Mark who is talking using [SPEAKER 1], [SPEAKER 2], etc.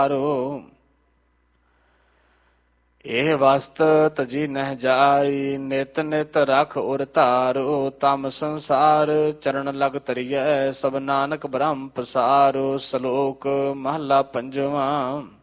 [SPEAKER 1] ਇਹ ਵਸਤ ਤਜੀ ਨਹਿ ਜਾਈ, ਨਿਤ ਨਿਤ ਰਖ ਉਰ ਧਾਰੋ। ਤਮ ਸੰਸਾਰ ਚਰਨ ਲਗ ਤਰੀਐ, ਸਭ ਨਾਨਕ ਬ੍ਰਹਮ ਪਸਾਰੋ। ਸ਼ਲੋਕ ਮਹਲਾ ਪੰਜਵਾਂ।